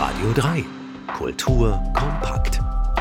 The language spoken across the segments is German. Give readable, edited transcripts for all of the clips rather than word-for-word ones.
Radio 3. Kultur kompakt.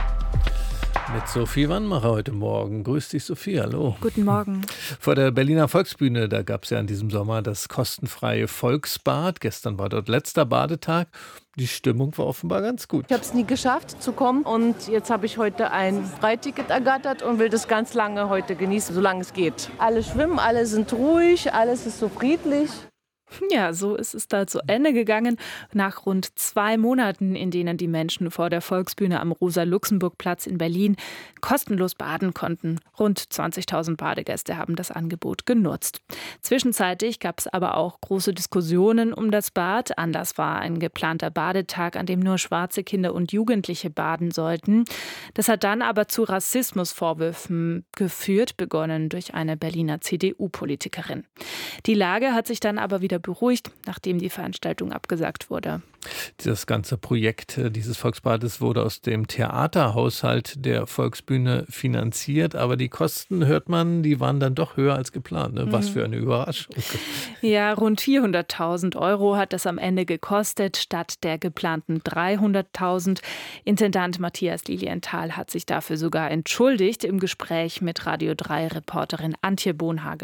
Mit Sophie Wannmacher heute Morgen. Grüß dich, Sophie, hallo. Guten Morgen. Vor der Berliner Volksbühne, da gab es ja in diesem Sommer das kostenfreie Volksbad. Gestern war dort letzter Badetag. Die Stimmung war offenbar ganz gut. Ich habe es nie geschafft zu kommen und jetzt habe ich heute ein Freiticket ergattert und will das ganz lange heute genießen, solange es geht. Alle schwimmen, alle sind ruhig, alles ist so friedlich. Ja, so ist es da zu Ende gegangen. Nach rund 2 Monaten, in denen die Menschen vor der Volksbühne am Rosa-Luxemburg-Platz in Berlin kostenlos baden konnten. Rund 20.000 Badegäste haben das Angebot genutzt. Zwischenzeitlich gab es aber auch große Diskussionen um das Bad. Anlass war ein geplanter Badetag, an dem nur schwarze Kinder und Jugendliche baden sollten. Das hat dann aber zu Rassismusvorwürfen geführt, begonnen durch eine Berliner CDU-Politikerin. Die Lage hat sich dann aber wieder beruhigt, nachdem die Veranstaltung abgesagt wurde. Das ganze Projekt dieses Volksbades wurde aus dem Theaterhaushalt der Volksbühne finanziert, aber die Kosten, hört man, die waren dann doch höher als geplant. Ne? Was für eine Überraschung. Ja, rund 400.000 € hat das am Ende gekostet, statt der geplanten 300.000. Intendant Matthias Lilienthal hat sich dafür sogar entschuldigt im Gespräch mit Radio 3-Reporterin Antje Bohnhage.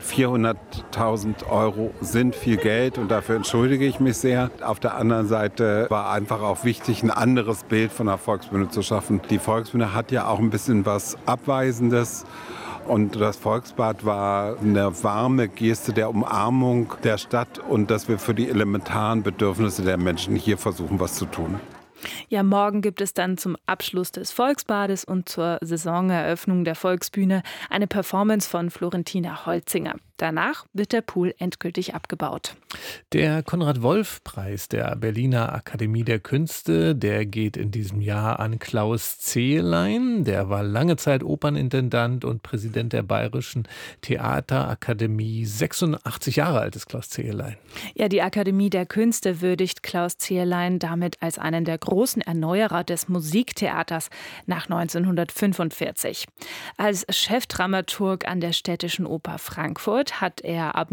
400.000 € sind viel Geld und dafür entschuldige ich mich sehr. Auf der anderen Seite war einfach auch wichtig, ein anderes Bild von der Volksbühne zu schaffen. Die Volksbühne hat ja auch ein bisschen was Abweisendes. Und das Volksbad war eine warme Geste der Umarmung der Stadt und dass wir für die elementaren Bedürfnisse der Menschen hier versuchen, was zu tun. Ja, morgen gibt es dann zum Abschluss des Volksbades und zur Saisoneröffnung der Volksbühne eine Performance von Florentina Holzinger. Danach wird der Pool endgültig abgebaut. Der Konrad-Wolf-Preis der Berliner Akademie der Künste, der geht in diesem Jahr an Klaus Zehlein. Der war lange Zeit Opernintendant und Präsident der Bayerischen Theaterakademie. 86 Jahre alt ist Klaus Zehlein. Ja, die Akademie der Künste würdigt Klaus Zehlein damit als einen der großen Erneuerer des Musiktheaters nach 1945. Als Chefdramaturg an der Städtischen Oper Frankfurt hat er ab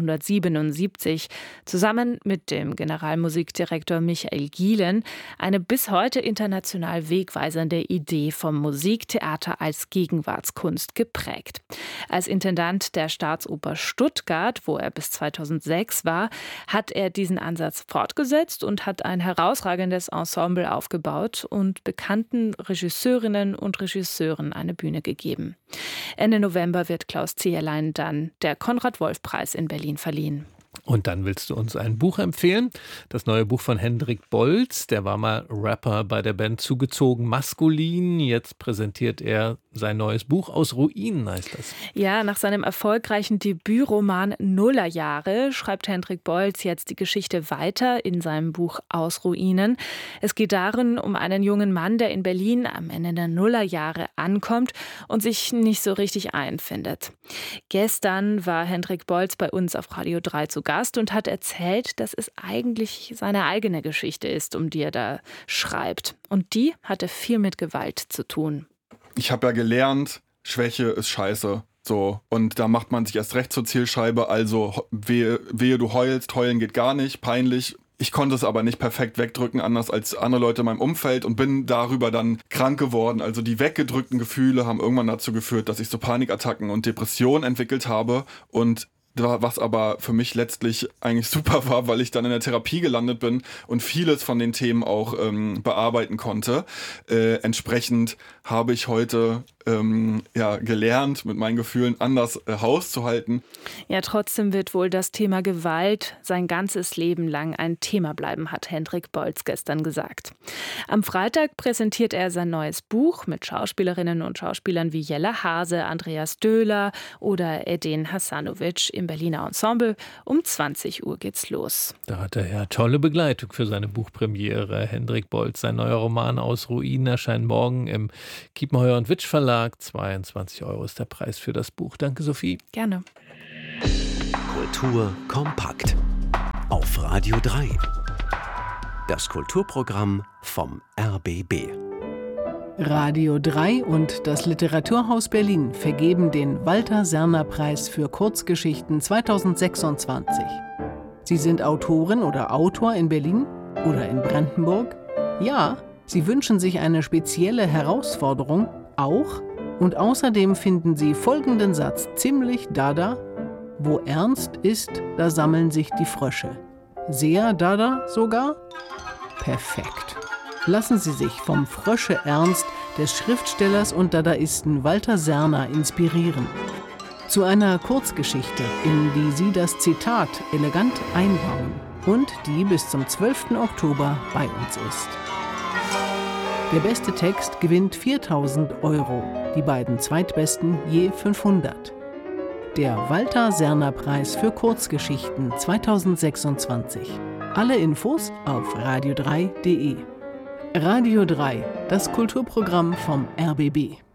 1977 zusammen mit dem Generalmusikdirektor Michael Gielen eine bis heute international wegweisende Idee vom Musiktheater als Gegenwartskunst geprägt. Als Intendant der Staatsoper Stuttgart, wo er bis 2006 war, hat er diesen Ansatz fortgesetzt und hat ein herausragendes Ensemble aufgebaut und bekannten Regisseurinnen und Regisseuren eine Bühne gegeben. Ende November wird Klaus Zehlein dann der Konrad-Wolf-Preis in Berlin verliehen. Und dann willst du uns ein Buch empfehlen. Das neue Buch von Hendrik Bolz. Der war mal Rapper bei der Band Zugezogen Maskulin. Jetzt präsentiert er sein neues Buch. Aus Ruinen heißt das. Ja, nach seinem erfolgreichen Debütroman Nullerjahre schreibt Hendrik Bolz jetzt die Geschichte weiter in seinem Buch Aus Ruinen. Es geht darin um einen jungen Mann, der in Berlin am Ende der Nullerjahre ankommt und sich nicht so richtig einfindet. Gestern war Hendrik Bolz bei uns auf Radio 3 zu Gast und hat erzählt, dass es eigentlich seine eigene Geschichte ist, um die er da schreibt. Und die hatte viel mit Gewalt zu tun. Ich habe ja gelernt, Schwäche ist scheiße. So. Und da macht man sich erst recht zur Zielscheibe. Also wehe du heulst, heulen geht gar nicht, peinlich. Ich konnte es aber nicht perfekt wegdrücken, anders als andere Leute in meinem Umfeld und bin darüber dann krank geworden. Also die weggedrückten Gefühle haben irgendwann dazu geführt, dass ich so Panikattacken und Depressionen entwickelt habe und was aber für mich letztlich eigentlich super war, weil ich dann in der Therapie gelandet bin und vieles von den Themen auch bearbeiten konnte. Entsprechend habe ich heute gelernt, mit meinen Gefühlen anders Haus zu halten. Ja, trotzdem wird wohl das Thema Gewalt sein ganzes Leben lang ein Thema bleiben, hat Hendrik Bolz gestern gesagt. Am Freitag präsentiert er sein neues Buch mit Schauspielerinnen und Schauspielern wie Jelle Hase, Andreas Döhler oder Edin Hasanovic im Berliner Ensemble. Um 20 Uhr geht's los. Da hat er ja tolle Begleitung für seine Buchpremiere. Hendrik Bolz, sein neuer Roman Aus Ruinen erscheint morgen im Kiepenheuer und Witsch Verlag. 22 € ist der Preis für das Buch. Danke, Sophie. Gerne. Kultur kompakt. Auf Radio 3. Das Kulturprogramm vom RBB. Radio 3 und das Literaturhaus Berlin vergeben den Walter-Serner-Preis für Kurzgeschichten 2026. Sie sind Autorin oder Autor in Berlin, Oder in Brandenburg? Ja, sie wünschen sich eine spezielle Herausforderung, auch. Und außerdem finden sie folgenden Satz ziemlich dada: Wo ernst ist, da sammeln sich die Frösche. Sehr dada sogar? Perfekt. Lassen Sie sich vom Frösche-Ernst des Schriftstellers und Dadaisten Walter Serner inspirieren. Zu einer Kurzgeschichte, in die Sie das Zitat elegant einbauen und die bis zum 12. Oktober bei uns ist. Der beste Text gewinnt 4.000 €, die beiden zweitbesten je 500. Der Walter-Serner-Preis für Kurzgeschichten 2026. Alle Infos auf radio3.de. Radio 3, das Kulturprogramm vom RBB.